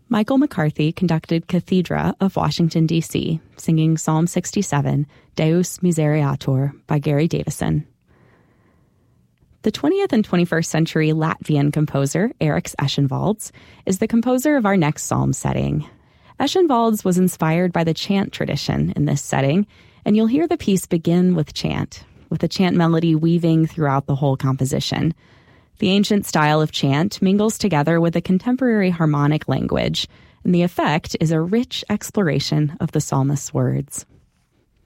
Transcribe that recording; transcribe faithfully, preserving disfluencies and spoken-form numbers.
Michael McCarthy conducted Cathedra of Washington, D C, singing Psalm sixty-seven, Deus Misereatur, by Gary Davison. The twentieth and twenty-first century Latvian composer Eriks Eschenvalds is the composer of our next psalm setting. Eschenvalds was inspired by the chant tradition in this setting, and you'll hear the piece begin with chant, with the chant melody weaving throughout the whole composition. The ancient style of chant mingles together with a contemporary harmonic language, and the effect is a rich exploration of the psalmist's words.